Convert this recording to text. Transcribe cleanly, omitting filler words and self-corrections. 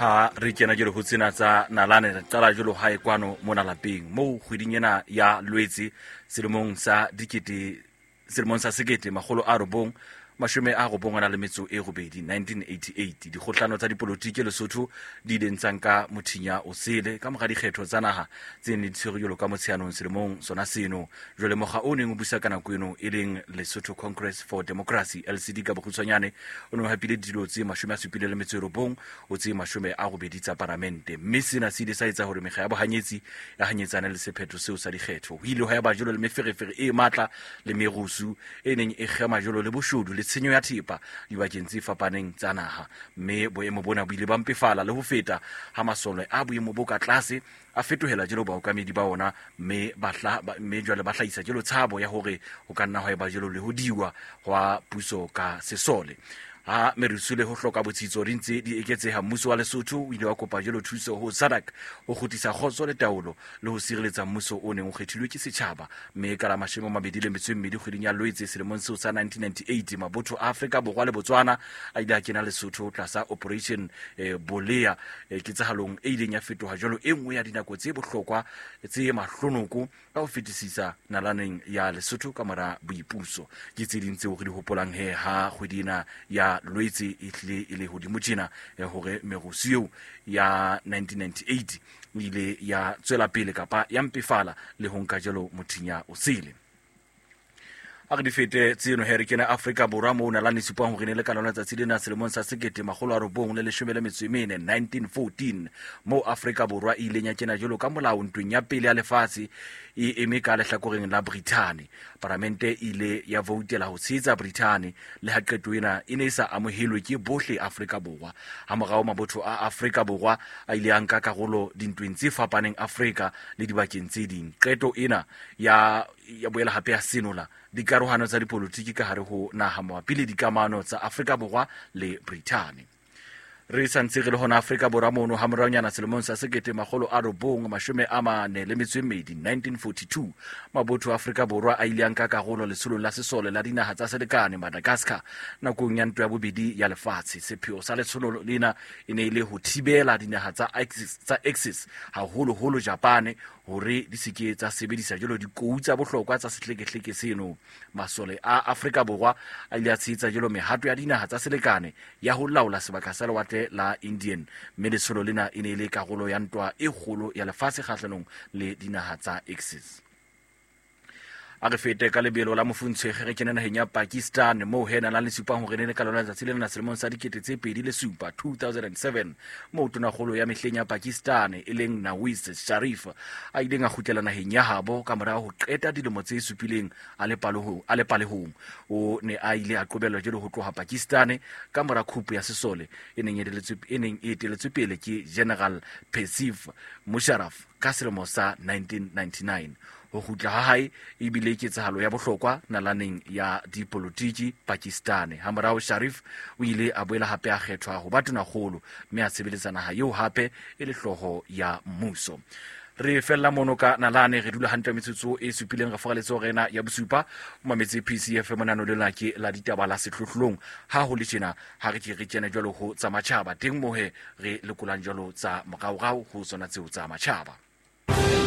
ha re kena jelo ho tsena tsa nalane tsala jelo ha kwano mona lapeng mo kgweding ena ya Lwetse selemong sa sekete magolo a robong mashume a robong ana le metso e robedi 1988 dikgohlano tsa dipolotiki Lesotho di dentsang ka mothinya o sele ka moga dikgetho tsa naha tse ne ditshirelo ka motsheanong selemong sona seno jole moga o neng o busa kana kweno e leng Lesotho Congress for Democracy LCD ka bokhutswanyane o ne hapile dilo tse mashume a supile le metso e robong o tse mashume a robedi tsa parlamente mme sena se di saitsa hore mekga ya bohanyetsi ya hanyetsana le sephetho seo sa dikgetho ho ile ho ya bajolo le meferefere e matla le merusu e neng e gema jolo le boshodu tshenyo ya thipa dibakeng tse fapaneng tsa naha mme boemo bona bo ile ba mpefala le ho feta ha masole a boemo bo ka tlase a fetohela jelo ba okamedi ba ona mme jwale ba hlahisa jelo tshabo ya hore ho ka nna ho eba jelo le ho diwa hwa puso ka sesole ha merisule ho hloka botsitso rintse di eketseha mmuso wa Lesotho o ile wa kopa jelo thuso ho SADC ho khutisa khotso le taolo le ho sireletsa mmuso o neng o kgethilwe ke setjhaba mme ka la mashemo mabedi le metso mmedi kgweding ya Lwetse selemong seo sa 1998 mabotho a Afrika Borwa le Botswana a ile a kena Lesotho tlasa operation Bolea ketsahalong e ileng ya fetoha jalo e nngwe ya dinako tse bohlokwa tse mahlonoko ka ho fetisisa nalaneng ya Lesotho ka mora boipuso ke tse ding tseo re di hopolang ha kgwedina ya Lwetse ile hodimo tjena hore merusio ya 1998 ile ya tswela pele kapa ya mpefala le ho nka jelo mothinya o sele a re di fete tseno here kena Afrika Borwa mo nalane supang hore ne le kanona tsa tsilena selemong sa sekete magolo a robong le 1914 mo Afrika Borwa ile nya kena jelo ka molao ntweng ya pele ya lefatshe e eme ka lehlakoreng la Britain parlamente ile ya voutela ho tshetsa Britain le ha qeto ena e ne sa amohelwe ke bohle Afrika Borwa ha morao mabotho a Afrika Borwa a ile a nka karolo dintweng tse fapaneng Afrika le dibakeng tse ding qeto ena ya boela hape ya senola dikarohano tsa dipolotiki ka hare ho naha mabapi le dikamano tsa Afrika Borwa le Britain re santse re le hona Afrika Borwa mono ha moraonyana selemong sa sekete magolo a robong mashume a mane le metso mmedi 1942 mabotho a Afrika Borwa a ile a nka karolo lesolong la sesole la dinaha tsa Selekane Madagascar nakong ya ntwa ya bobedi ya lefatshe sepheo sa letsholo lena e ne ile ho thibela dinaha tsa Axis haholo Japan hore di seke tsa sebedisa jelo dikou tsa bohlokwa tsa sehleke seno masole a Afrika Borwa a ile a tshetsa jelo mehato ya dinaha tsa Selekane ya ho laola sebaka sa lewatle la Indian mme lesolo lena e ne ile karolo ya ntwa e kgolo ya lefatshe kgahlanong le dinaha tsa Axis a re fete ka lebelo la mofuntshwe re kena naheng ya Pakistan mo hena la lesupang hore ne ka lona tsa tsilena selemong sa dikete tse pedi le supa 2007 mo tona kgolo ya mehleng ya Pakistan e leng Nawaz Sharif a ile nga khutlela naheng ya habo ka mora ho qeta dilemo tse supileng a le palehong o ne a ile a qobelwa jelo ho tloha Pakistan ka mora khupu ya sesole e neng e eteletswe pele ke General Pervez Musharraf ka selemo sa 1999 ho khutla ha hae e bile ketsahalo ya bohlokwa nalaneng ya dipolotiki Pakistan ha morao Sharif o ile a boela hape a kgethwa ho batona kgolo mme a sebeletsana ha eo hape e le hloho ya mmuso re fella mono ka nalane re dula hantle metsotso e supileng ga fogaletso rena ya bosupa mametse PCF monano le lake la ditaba la sehlohlolong ha ho le tjena ha re kena jwalo ho tsa matjhaba teng mohe re lekolang jwalo tsa moraorao ho tsona tseo tsa matjhaba